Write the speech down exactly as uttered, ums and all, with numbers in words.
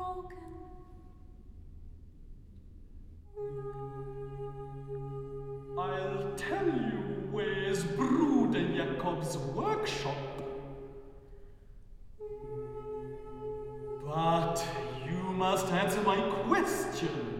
broken. I'll tell you where's Bruder Jakob's workshop. But you must answer my question.